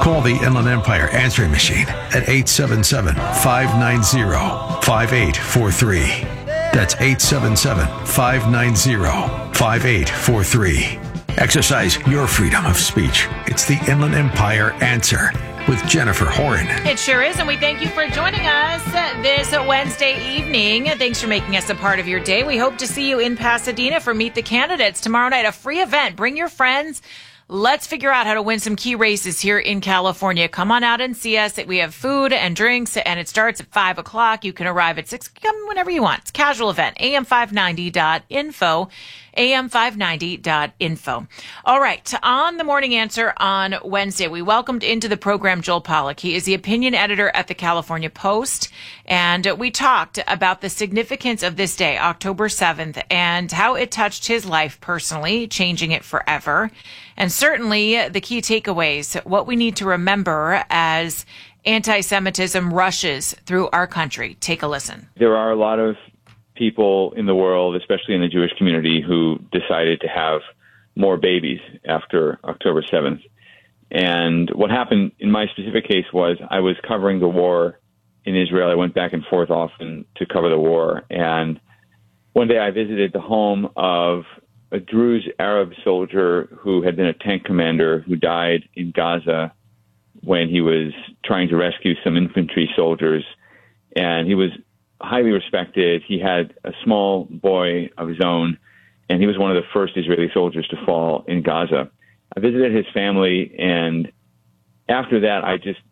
Call the Inland Empire answering machine at 877-590-5843. That's 877-590-5843. Exercise your freedom of speech. It's the Inland Empire Answer with Jennifer Horn. It sure is, and we thank you for joining us this Wednesday evening. Thanks for making us a part of your day. We hope to see you in Pasadena for Meet the Candidates tomorrow night, a free event. Bring your friends. Let's figure out how to win some key races here in California. Come on out and see us. We have food and drinks, and it starts at 5 o'clock. You can arrive at 6. Come whenever you want. It's a casual event. am590.info. am590.info. All right. On the Morning Answer on Wednesday, we welcomed into the program Joel Pollack. He is the opinion editor at the California Post. And we talked about the significance of this day, October 7th, and how it touched his life personally, changing it forever. And certainly the key takeaways, what we need to remember as anti-Semitism rushes through our country. Take a listen. There are a lot of people in the world, especially in the Jewish community, who decided to have more babies after October 7th. And what happened in my specific case was I was covering the war in Israel. I went back and forth often to cover the war. And one day I visited the home of a Druze Arab soldier who had been a tank commander who died in Gaza when he was trying to rescue some infantry soldiers. And he was highly respected. He had a small boy of his own, and he was one of the first Israeli soldiers to fall in Gaza. I visited his family, and after that, I just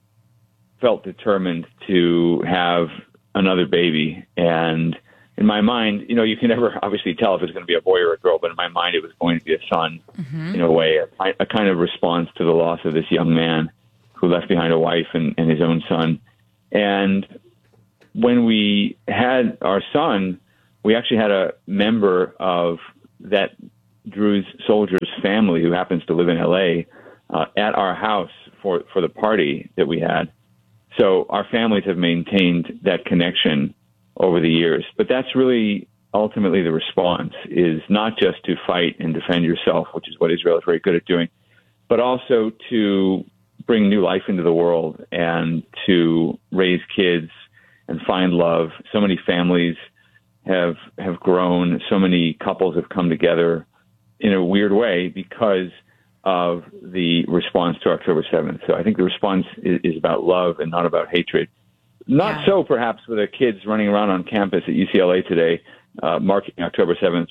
felt determined to have another baby. And in my mind, you know, you can never obviously tell if it's going to be a boy or a girl, but in my mind, it was going to be a son, in a way, a kind of response to the loss of this young man who left behind a wife and his own son. And when we had our son, we actually had a member of that Druze soldier's family who happens to live in L.A. At our house for the party that we had. So our families have maintained that connection over the years. But that's really ultimately the response, is not just to fight and defend yourself, which is what Israel is very good at doing, but also to bring new life into the world and to raise kids and find love. So many families have grown. So many couples have come together in a weird way because of the response to October 7th. So I think the response is about love and not about hatred. Not so, perhaps, with the kids running around on campus at UCLA today, marking October 7th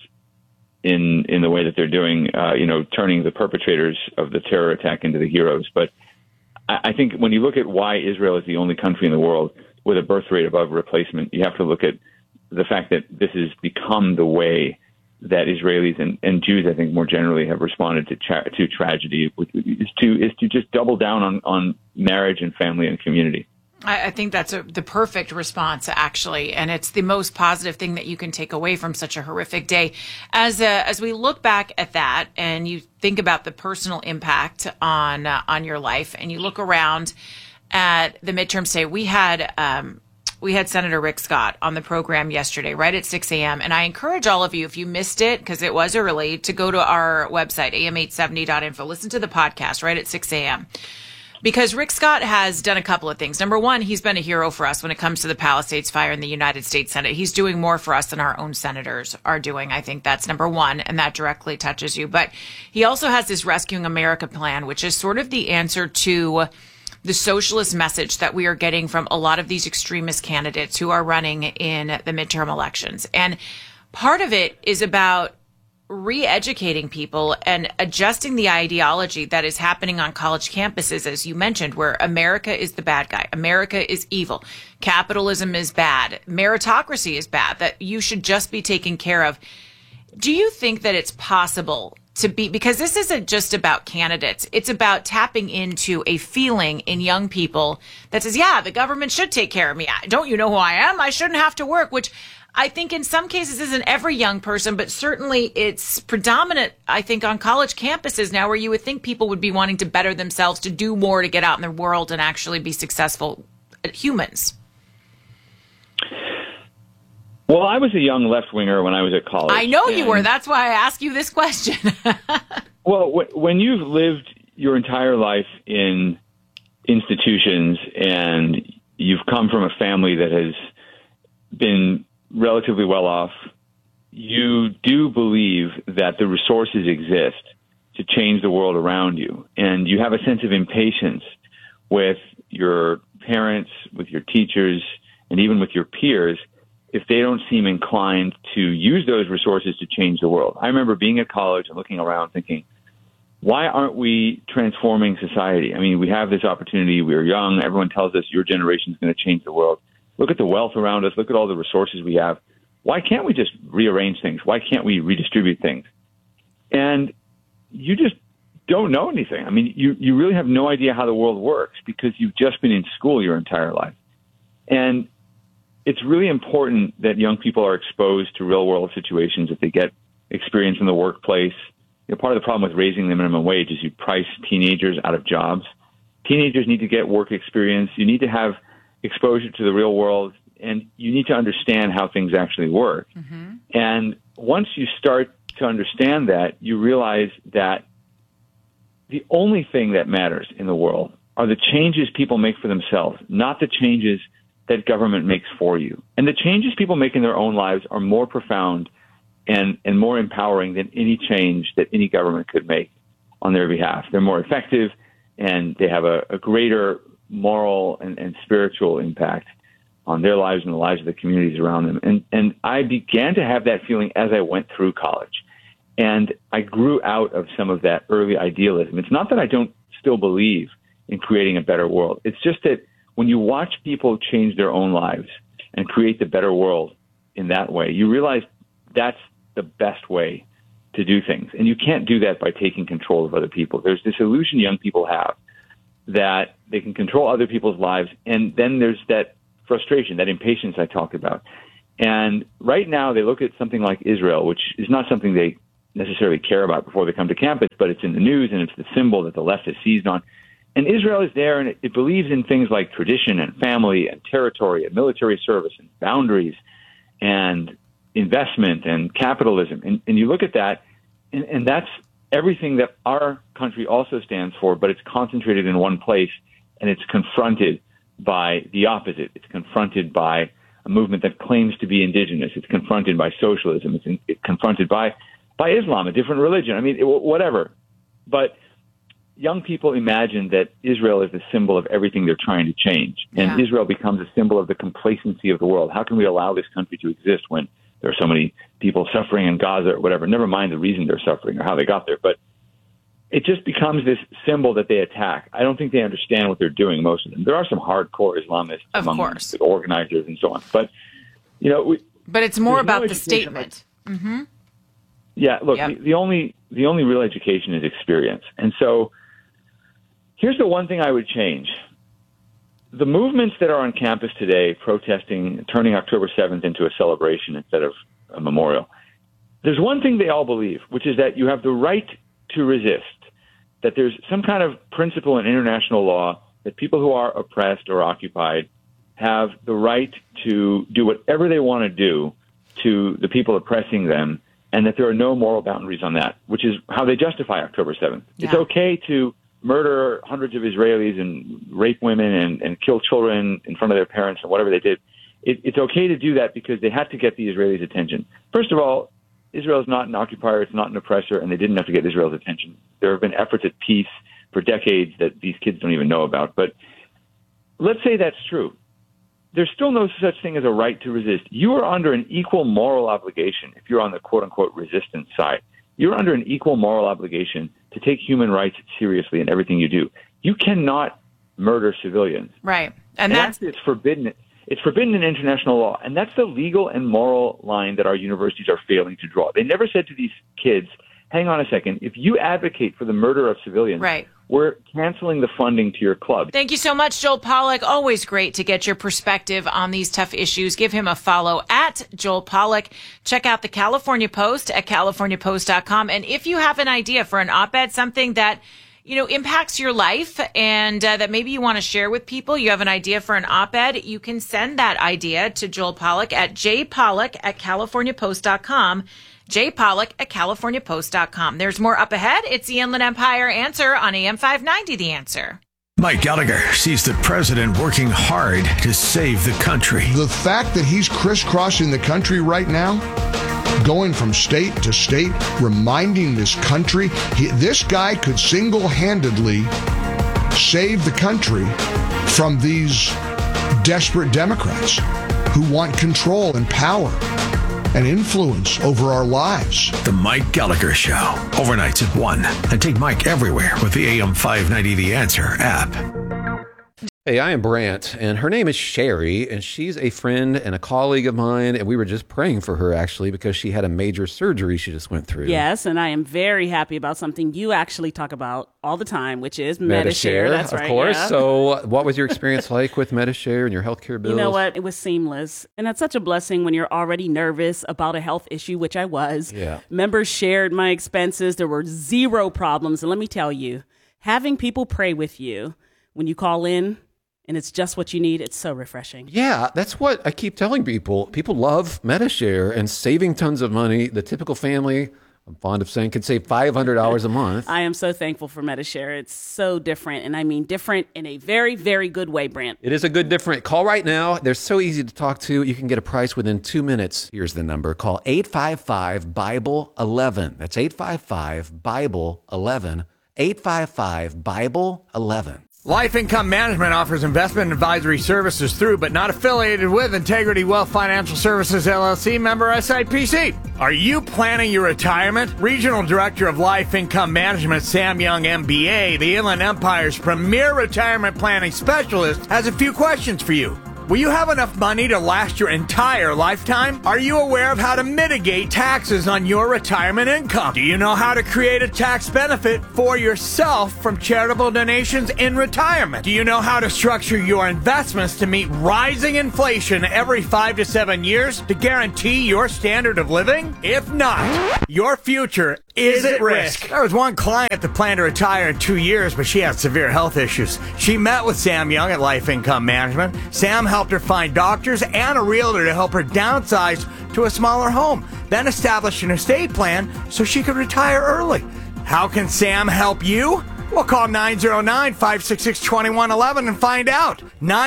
in the way that they're doing, turning the perpetrators of the terror attack into the heroes. But I think when you look at why Israel is the only country in the world with a birth rate above replacement, you have to look at the fact that this has become the way that Israelis and Jews, I think, more generally have responded to tragedy, which is to just double down on marriage and family and community. I think that's the perfect response, actually, and it's the most positive thing that you can take away from such a horrific day. As we look back at that, and you think about the personal impact on your life, and you look around at the midterms today, we had Senator Rick Scott on the program yesterday, right at 6 a.m. And I encourage all of you, if you missed it, because it was early, to go to our website, am870.info. Listen to the podcast right at 6 a.m. Because Rick Scott has done a couple of things. Number one, he's been a hero for us when it comes to the Palisades fire in the United States Senate. He's doing more for us than our own senators are doing. I think that's number one, and that directly touches you. But he also has this Rescuing America plan, which is sort of the answer to the socialist message that we are getting from a lot of these extremist candidates who are running in the midterm elections. And part of it is about re-educating people and adjusting the ideology that is happening on college campuses, as you mentioned, where America is the bad guy. America is evil. Capitalism is bad. Meritocracy is bad, that you should just be taken care of. Do you think that it's possible to be, because this isn't just about candidates, it's about tapping into a feeling in young people that says, yeah, the government should take care of me. Don't you know who I am? I shouldn't have to work, which I think in some cases isn't every young person, but certainly it's predominant, I think, on college campuses now, where you would think people would be wanting to better themselves, to do more, to get out in the world and actually be successful humans. Well, I was a young left-winger when I was at college. I know you were. That's why I asked you this question. Well, when you've lived your entire life in institutions and you've come from a family that has been relatively well off, you do believe that the resources exist to change the world around you. And you have a sense of impatience with your parents, with your teachers, and even with your peers if they don't seem inclined to use those resources to change the world. I remember being at college and looking around thinking, why aren't we transforming society? I mean, we have this opportunity. We're young. Everyone tells us your generation is going to change the world. Look at the wealth around us. Look at all the resources we have. Why can't we just rearrange things? Why can't we redistribute things? And you just don't know anything. I mean, you really have no idea how the world works because you've just been in school your entire life. And it's really important that young people are exposed to real world situations, that they get experience in the workplace. You know, part of the problem with raising the minimum wage is you price teenagers out of jobs. Teenagers need to get work experience. You need to have exposure to the real world, and you need to understand how things actually work. Mm-hmm. And once you start to understand that, you realize that the only thing that matters in the world are the changes people make for themselves, not the changes that government makes for you. And the changes people make in their own lives are more profound and more empowering than any change that any government could make on their behalf. They're more effective, and they have a greater moral and spiritual impact on their lives and the lives of the communities around them. And I began to have that feeling as I went through college. And I grew out of some of that early idealism. It's not that I don't still believe in creating a better world. It's just that when you watch people change their own lives and create the better world in that way, you realize that's the best way to do things. And you can't do that by taking control of other people. There's this illusion young people have that they can control other people's lives. And then there's that frustration, that impatience I talked about. And right now they look at something like Israel, which is not something they necessarily care about before they come to campus, but it's in the news and it's the symbol that the left has seized on. And Israel is there, and it believes in things like tradition and family and territory and military service and boundaries and investment and capitalism. And you look at that, and that's everything that our country also stands for, but it's concentrated in one place, and it's confronted by the opposite. It's confronted by a movement that claims to be indigenous. It's confronted by socialism. It's confronted by Islam, a different religion. I mean, whatever. But young people imagine that Israel is the symbol of everything they're trying to change. And Israel becomes a symbol of the complacency of the world. How can we allow this country to exist when there are so many people suffering in Gaza or whatever? Never mind the reason they're suffering or how they got there. But it just becomes this symbol that they attack. I don't think they understand what they're doing, most of them. There are some hardcore Islamists among the organizers and so on. But, you know, but it's more about the statement. Mm-hmm. Yeah, look, the only real education is experience. And so here's the one thing I would change. The movements that are on campus today protesting, turning October 7th into a celebration instead of a memorial, there's one thing they all believe, which is that you have the right to resist, that there's some kind of principle in international law that people who are oppressed or occupied have the right to do whatever they want to do to the people oppressing them, and that there are no moral boundaries on that, which is how they justify October 7th. Yeah. It's okay to murder hundreds of Israelis and rape women and kill children in front of their parents and whatever they did. It's okay to do that because they have to get the Israelis' attention. First of all, Israel is not an occupier, it's not an oppressor, and they didn't have to get Israel's attention. There have been efforts at peace for decades that these kids don't even know about. But let's say that's true. There's still no such thing as a right to resist. You are under an equal moral obligation if you're on the quote-unquote resistance side. You're under an equal moral obligation to take human rights seriously in everything you do. You cannot murder civilians. Right. And actually, it's forbidden. It's forbidden in international law. And that's the legal and moral line that our universities are failing to draw. They never said to these kids, hang on a second, if you advocate for the murder of civilians, we're canceling the funding to your club. Thank you so much, Joel Pollak. Always great to get your perspective on these tough issues. Give him a follow at Joel Pollak. Check out the California Post at californiapost.com. And if you have an idea for an op-ed, something that impacts your life and that maybe you want to share with people, you have an idea for an op-ed, you can send that idea to Joel Pollak at jpollak at californiapost.com. jpollak at californiapost.com. There's more up ahead. It's the Inland Empire Answer on AM 590, The Answer. Mike Gallagher sees the president working hard to save the country. The fact that he's crisscrossing the country right now, going from state to state, reminding this country, this guy could single-handedly save the country from these desperate Democrats who want control and power and influence over our lives. The Mike Gallagher Show, overnights at 1. And take Mike everywhere with the AM 590 The Answer app. Hey, I am Brant, and her name is Sherry, and she's a friend and a colleague of mine, and we were just praying for her, actually, because she had a major surgery she just went through. Yes, and I am very happy about something you actually talk about all the time, which is Medi-Share. That's right. Of course. Yeah. So what was your experience like with Medi-Share and your healthcare bills? You know what? It was seamless. And that's such a blessing when you're already nervous about a health issue, which I was. Yeah. Members shared my expenses. There were zero problems. And let me tell you, having people pray with you when you call in, and it's just what you need, it's so refreshing. Yeah, that's what I keep telling people. People love Medi-Share and saving tons of money. The typical family, I'm fond of saying, can save $500 a month. I am so thankful for Medi-Share. It's so different, and I mean different in a very, very good way, Brant. It is a good different. Call right now. They're so easy to talk to. You can get a price within 2 minutes. Here's the number. Call 855-BIBLE-11. That's 855-BIBLE-11. 855-BIBLE-11. Life Income Management offers investment advisory services through, but not affiliated with, Integrity Wealth Financial Services, LLC, member SIPC. Are you planning your retirement? Regional Director of Life Income Management, Sam Young, MBA, the Inland Empire's premier retirement planning specialist, has a few questions for you. Will you have enough money to last your entire lifetime? Are you aware of how to mitigate taxes on your retirement income? Do you know how to create a tax benefit for yourself from charitable donations in retirement? Do you know how to structure your investments to meet rising inflation every 5 to 7 years to guarantee your standard of living? If not, your future is at risk. There was one client that planned to retire in 2 years, but she had severe health issues. She met with Sam Young at Life Income Management. Sam helped her find doctors and a realtor to help her downsize to a smaller home, then establish an estate plan so she could retire early. How can Sam help you? Well, call 909-566-2111 and find out.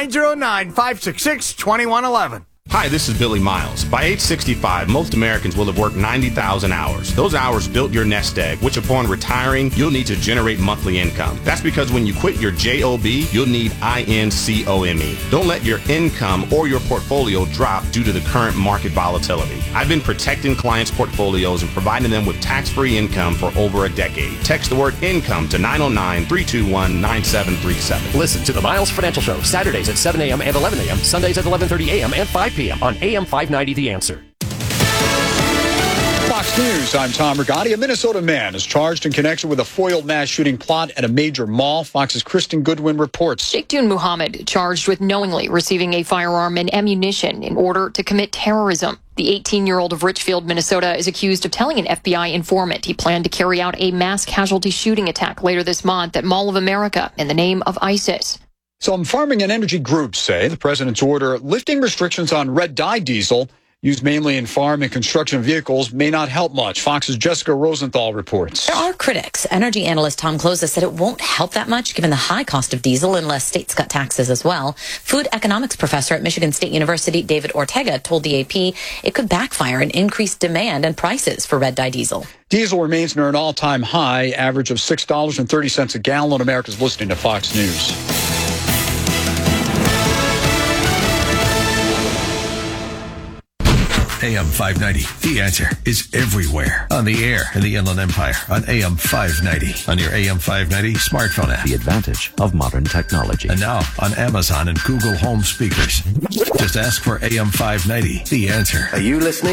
909-566-2111. Hi, this is Billy Miles. By age 65, most Americans will have worked 90,000 hours. Those hours built your nest egg, which upon retiring, you'll need to generate monthly income. That's because when you quit your JOB, you'll need INCOME. Don't let your income or your portfolio drop due to the current market volatility. I've been protecting clients' portfolios and providing them with tax-free income for over a decade. Text the word income to 909-321-9737. Listen to the Miles Financial Show, Saturdays at 7 a.m. and 11 a.m., Sundays at 11:30 a.m. and 5 p.m. on AM 590 The Answer. Fox News, I'm Tom Rigotti. A Minnesota man is charged in connection with a foiled mass shooting plot at a major mall. Fox's Kristen Goodwin reports. Sheikhdun Muhammad charged with knowingly receiving a firearm and ammunition in order to commit terrorism. The 18-year-old of Richfield, Minnesota, is accused of telling an FBI informant he planned to carry out a mass casualty shooting attack later this month at Mall of America in the name of ISIS. Some farming and energy groups say the president's order lifting restrictions on red dye diesel, used mainly in farm and construction vehicles, may not help much. Fox's Jessica Rosenthal reports. There are critics. Energy analyst Tom Closa said it won't help that much given the high cost of diesel unless states cut taxes as well. Food economics professor at Michigan State University, David Ortega, told the AP it could backfire and increase demand and prices for red dye diesel. Diesel remains near an all-time high, average of $6.30 a gallon. America's listening to Fox News. AM 590, The Answer, is everywhere. On the air in the Inland Empire, on AM 590, on your AM 590 smartphone app. The advantage of modern technology. And now on Amazon and Google Home speakers. Just ask for AM 590, The Answer. Are you listening?